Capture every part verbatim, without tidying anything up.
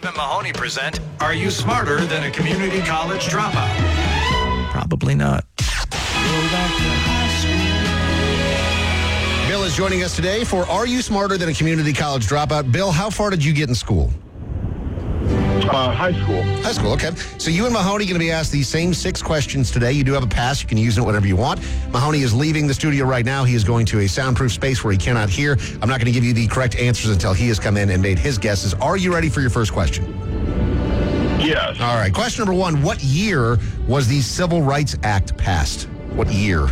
and Mahoney present Are You Smarter Than a Community College Dropout? Probably not. Bill is joining us today for Are You Smarter Than a Community College Dropout? Bill, how far did you get in school? Uh, high school. High school, okay. So you and Mahoney are going to be asked these same six questions today. You do have a pass. You can use it whenever you want. Mahoney is leaving the studio right now. He is going to a soundproof space where he cannot hear. I'm not going to give you the correct answers until he has come in and made his guesses. Are you ready for your first question? Yes. All right. Question number one. What year was the Civil Rights Act passed? What year?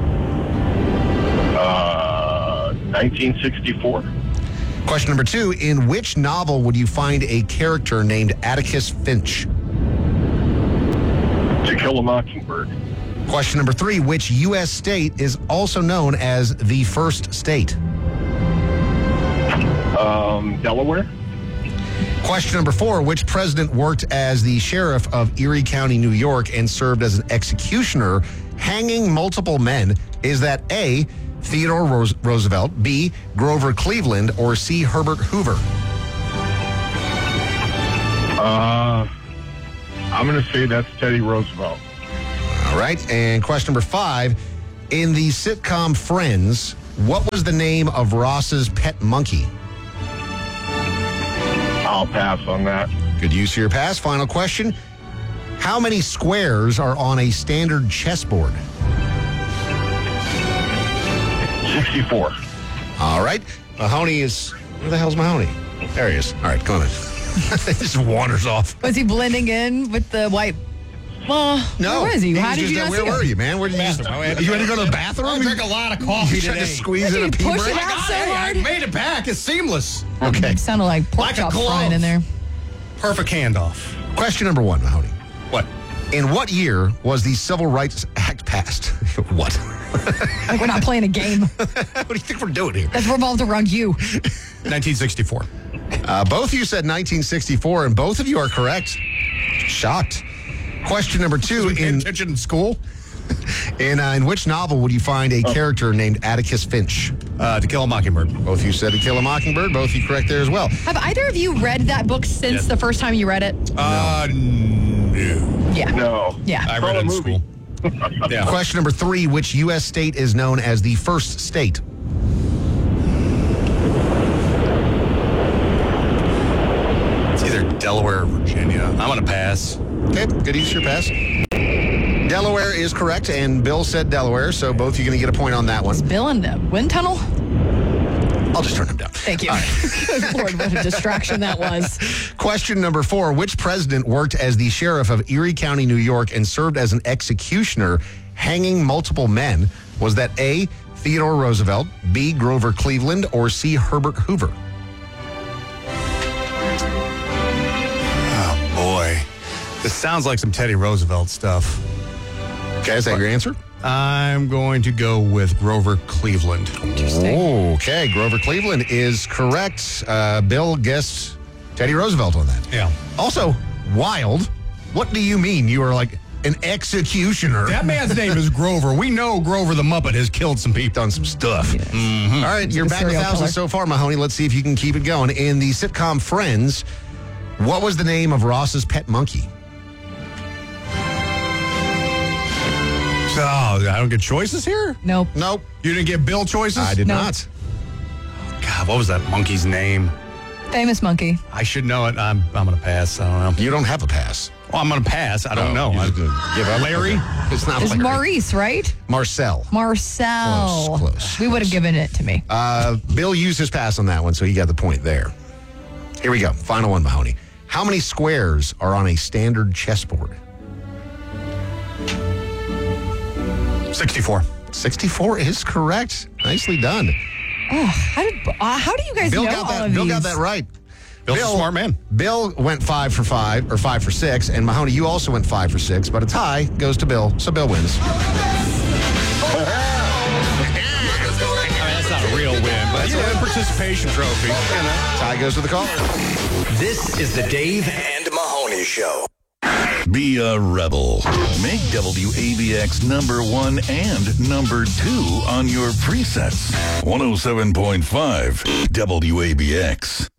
Uh, nineteen sixty-four. Question number two, in which novel would you find a character named Atticus Finch? To Kill a Mockingbird. Question number three, which U S state is also known as the first state? Um, Delaware. Question number four, which president worked as the sheriff of Erie County, New York, and served as an executioner, hanging multiple men? Is that A, Theodore Rose- Roosevelt, B, Grover Cleveland, or C, Herbert Hoover? Uh, I'm going to say that's Teddy Roosevelt. All right. And question number five, in the sitcom Friends, what was the name of Ross's pet monkey? I'll pass on that. Good use of your pass. Final question. How many squares are on a standard chessboard? sixty-four. All right. Mahoney is... Where the hell's Mahoney? There he is. All right, go on. He just wanders off. Was he blending in with the white... Well, No. where was he? He How was did just, you not where see were him? you, man? Where did you just... You had to go to the bathroom? I drank a lot of coffee You tried today. to squeeze Did in a you pee push break? it out so Hey, I hard? made it back. It's seamless. Okay. It sounded like pork Like a chop glove. frying in there. Perfect handoff. Question number one, Mahoney. What? In what year was the Civil Rights Act passed? What? Like we're not playing a game. What do you think we're doing here? That's revolved around you. nineteen sixty-four. Uh, both of you said nineteen sixty-four, and both of you are correct. Shocked. Question number two. Paying In attention in school? in, uh, in which novel would you find a character named Atticus Finch? Uh, To Kill a Mockingbird. Both of you said To Kill a Mockingbird. Both of you correct there as well. Have either of you read that book since Yes. the first time you read it? Uh, no. Yeah. No. Yeah. I Saw read a it in movie. school. Yeah. Question number three. Which U S state is known as the first state? It's either Delaware or Virginia. I'm going to pass. Okay, good use of your pass. Delaware is correct, and Bill said Delaware, so both of you going to get a point on that one. Bill in the wind tunnel? I'll just turn him down. Thank you. Good Lord, what a distraction that was. Question number four. Which president worked as the sheriff of Erie County, New York, and served as an executioner, hanging multiple men? Was that A, Theodore Roosevelt, B, Grover Cleveland, or C, Herbert Hoover? Oh, boy. This sounds like some Teddy Roosevelt stuff. Okay, is that your answer? I'm going to go with Grover Cleveland. Okay, Grover Cleveland is correct. Uh, Bill guessed Teddy Roosevelt on that. Yeah. Also, wild. What do you mean you are like an executioner? That man's name is Grover. We know Grover the Muppet has killed some people. Done some stuff. Mm-hmm. All right, you're a back a serial thousand killer. so far, Mahoney. Let's see if you can keep it going. In the sitcom Friends, what was the name of Ross's pet monkey? Oh, I don't get choices here? Nope. Nope, You didn't get Bill choices? I did No. not. God, what was that monkey's name? Famous monkey. I should know it. I'm I'm going to pass. I don't know. You don't have a pass. Well, I'm going to pass. I don't Oh, know. you're I, just gonna give up? Larry? Okay. It's not It's Larry. Maurice, right? Marcel. Marcel. Close, close, We would have given it to me. Uh, Bill used his pass on that one, so he got the point there. Here we go. Final one, Mahoney. How many squares are on a standard chessboard? sixty-four. sixty-four is correct. Nicely done. How did? Uh, how do you guys Bill know got all that. of Bill these? got that right. Bill's Bill- a smart man. Bill went five for five, or five for six, and Mahoney, you also went five for six, but a tie goes to Bill, so Bill wins. That's not a real win, but it's a win participation trophy. You know? Tie goes to the caller. This is the Dave and Mahoney Show. Be a rebel. Make W A B X number one and number two on your presets. one oh seven point five W A B X.